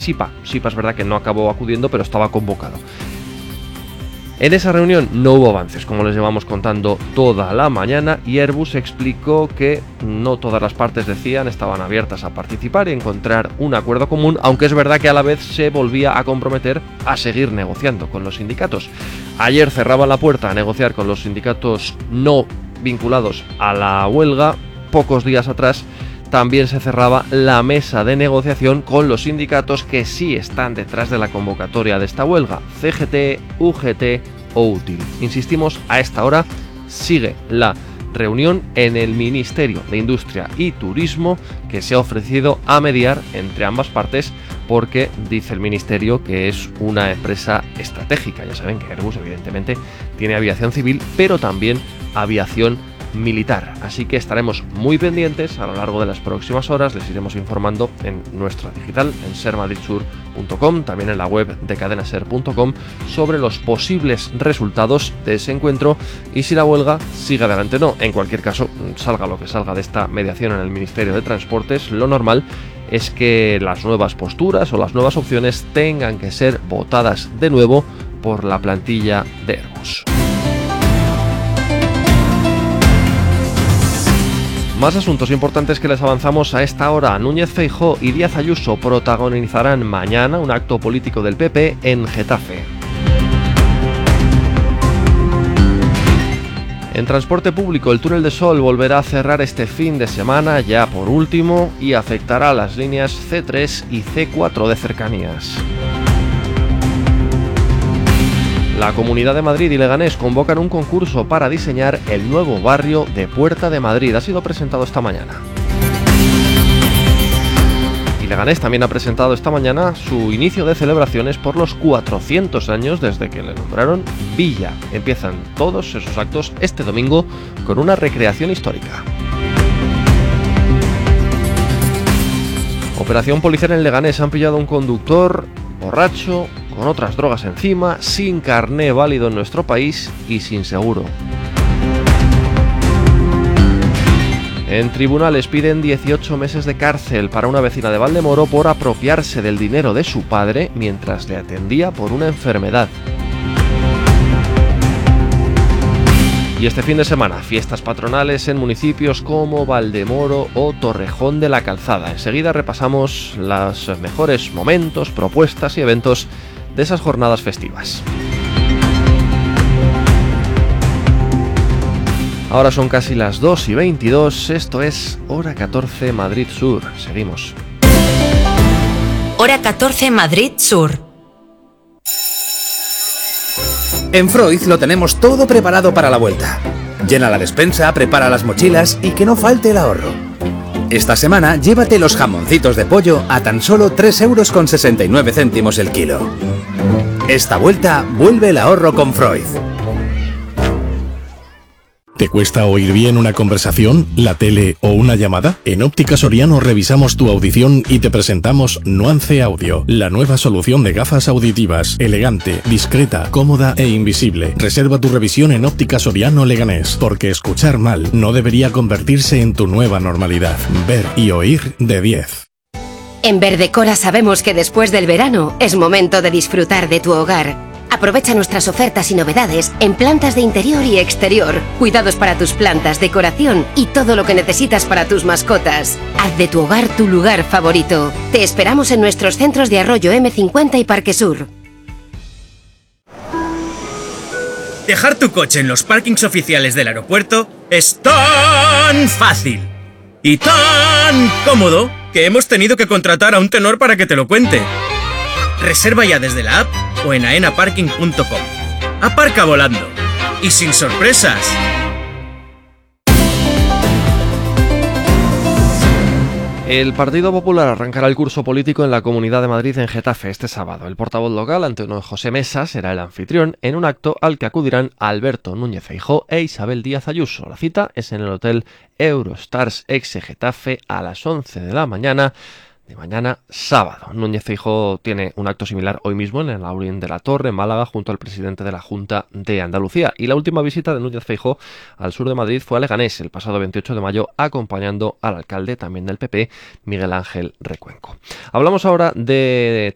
SIPA. SIPA es verdad que no acabó acudiendo, pero estaba convocado. En esa reunión no hubo avances, como les llevamos contando toda la mañana, y Airbus explicó que no todas las partes estaban abiertas a participar y encontrar un acuerdo común, aunque es verdad que a la vez se volvía a comprometer a seguir negociando con los sindicatos. Ayer cerraba la puerta a negociar con los sindicatos no vinculados a la huelga. Pocos días atrás también se cerraba la mesa de negociación con los sindicatos que sí están detrás de la convocatoria de esta huelga: CGT, UGT o UTIL. Insistimos, a esta hora sigue la reunión en el Ministerio de Industria y Turismo, que se ha ofrecido a mediar entre ambas partes porque dice el Ministerio que es una empresa estratégica. Ya saben que Airbus evidentemente tiene aviación civil, pero también aviación militar, así que estaremos muy pendientes a lo largo de las próximas horas. Les iremos informando en nuestra digital, en sermadridsur.com, también en la web de cadenaser.com, sobre los posibles resultados de ese encuentro y si la huelga sigue adelante o no. En cualquier caso, salga lo que salga de esta mediación en el Ministerio de Transportes, lo normal es que las nuevas posturas o las nuevas opciones tengan que ser votadas de nuevo por la plantilla de Airbus. Más asuntos importantes que les avanzamos a esta hora. Núñez Feijóo y Díaz Ayuso protagonizarán mañana un acto político del PP en Getafe. En transporte público, el túnel de Sol volverá a cerrar este fin de semana, ya por último, y afectará a las líneas C3 y C4 de cercanías. La Comunidad de Madrid y Leganés convocan un concurso para diseñar el nuevo barrio de Puerta de Madrid. Ha sido presentado esta mañana. Y Leganés también ha presentado esta mañana su inicio de celebraciones por los 400 años desde que le nombraron Villa. Empiezan todos esos actos este domingo con una recreación histórica. Operación policial en Leganés. Han pillado a un conductor borracho, con otras drogas encima, sin carné válido en nuestro país y sin seguro. En tribunales piden 18 meses de cárcel para una vecina de Valdemoro por apropiarse del dinero de su padre mientras le atendía por una enfermedad. Y este fin de semana, fiestas patronales en municipios como Valdemoro o Torrejón de la Calzada. Enseguida repasamos los mejores momentos, propuestas y eventos de esas jornadas festivas. Ahora son casi las 2:22, esto es Hora 14 Madrid Sur. Seguimos. Hora 14 Madrid Sur. En Freud lo tenemos todo preparado para la vuelta. Llena la despensa, prepara las mochilas y que no falte el ahorro. Esta semana llévate los jamoncitos de pollo a tan solo 3,69 € el kilo. Esta vuelta vuelve el ahorro con Freud. ¿Te cuesta oír bien una conversación, la tele o una llamada? En Óptica Soriano revisamos tu audición y te presentamos Nuance Audio, la nueva solución de gafas auditivas, elegante, discreta, cómoda e invisible. Reserva tu revisión en Óptica Soriano Leganés, porque escuchar mal no debería convertirse en tu nueva normalidad. Ver y oír de 10. En Verdecora sabemos que después del verano es momento de disfrutar de tu hogar. Aprovecha nuestras ofertas y novedades en plantas de interior y exterior, cuidados para tus plantas, decoración y todo lo que necesitas para tus mascotas. Haz de tu hogar tu lugar favorito. Te esperamos en nuestros centros de Arroyo M50 y Parque Sur. Dejar tu coche en los parkings oficiales del aeropuerto es tan fácil y tan cómodo que hemos tenido que contratar a un tenor para que te lo cuente. Reserva ya desde la app o en aenaparking.com. Aparca volando y sin sorpresas. El Partido Popular arrancará el curso político en la Comunidad de Madrid en Getafe este sábado. El portavoz local, Antonio José Mesa, será el anfitrión en un acto al que acudirán Alberto Núñez Feijóo e Isabel Díaz Ayuso. La cita es en el Hotel Eurostars Exe Getafe a las 11 de la mañana de mañana sábado. Núñez Feijóo tiene un acto similar hoy mismo en el Laurín de la Torre, en Málaga, junto al presidente de la Junta de Andalucía. Y la última visita de Núñez Feijóo al sur de Madrid fue a Leganés el pasado 28 de mayo, acompañando al alcalde también del PP, Miguel Ángel Recuenco. Hablamos ahora de